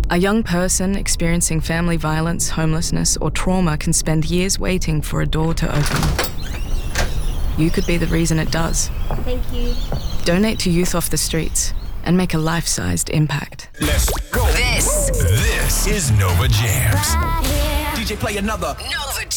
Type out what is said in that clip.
A young person experiencing family violence, homelessness, or trauma can spend years waiting for a door to open. You could be the reason it does. Thank you. Donate to Youth Off the Streets and make a life-sized impact. Let's go. This is Nova Jams. right here. DJ, play another. Nova